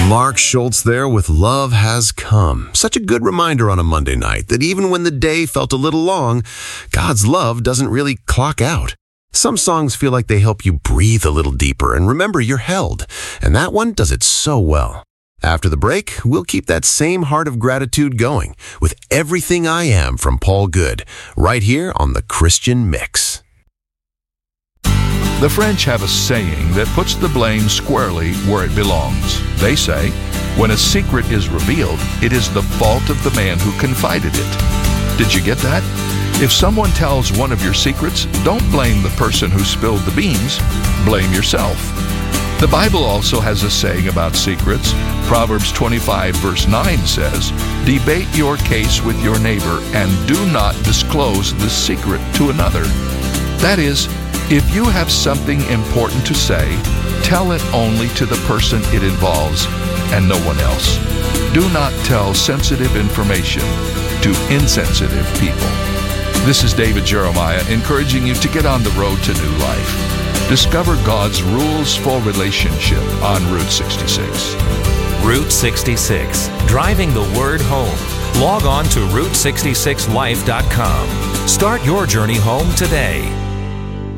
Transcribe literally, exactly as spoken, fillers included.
Mark Schultz there with Love Has Come. Such a good reminder on a Monday night that even when the day felt a little long, God's love doesn't really clock out. Some songs feel like they help you breathe a little deeper and remember you're held, and that one does it so well. After the break, we'll keep that same heart of gratitude going with Everything I Am from Paul Good, right here on The Christian Mix. The French have a saying that puts the blame squarely where it belongs. They say, when a secret is revealed, it is the fault of the man who confided it. Did you get that? If someone tells one of your secrets, don't blame the person who spilled the beans. Blame yourself. The Bible also has a saying about secrets. Proverbs twenty-five verse nine says, "Debate your case with your neighbor and do not disclose the secret to another." That is, if you have something important to say, tell it only to the person it involves and no one else. Do not tell sensitive information to insensitive people. This is David Jeremiah encouraging you to get on the road to new life. Discover God's rules for relationship on Route sixty-six. Route sixty-six, driving the word home. Log on to route sixty-six life dot com. Start your journey home today.